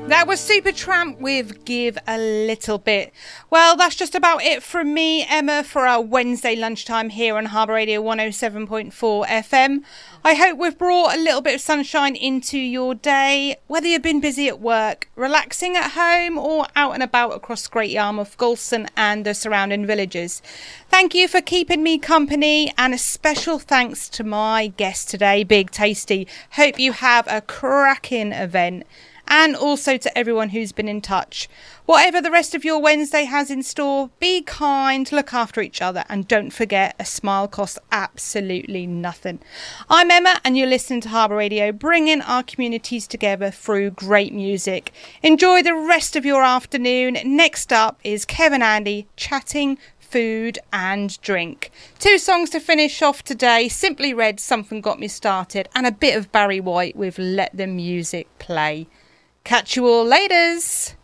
That was Supertramp with Give a Little Bit. Well, that's just about it from me, Emma, for our Wednesday lunchtime here on Harbour Radio 107.4 FM. I hope we've brought a little bit of sunshine into your day, whether you've been busy at work, relaxing at home, or out and about across Great Yarmouth, Galston and the surrounding villages. Thank you for keeping me company, and a special thanks to my guest today, Big Tasty. Hope you have a cracking event. And also to everyone who's been in touch. Whatever the rest of your Wednesday has in store, be kind, look after each other, and don't forget, a smile costs absolutely nothing. I'm Emma, and you're listening to Harbour Radio, bringing our communities together through great music. Enjoy the rest of your afternoon. Next up is Kevin Andy chatting food and drink. 2 songs to finish off today. Simply Red, Something Got Me Started, and a bit of Barry White with Let the Music Play. Catch you all laters.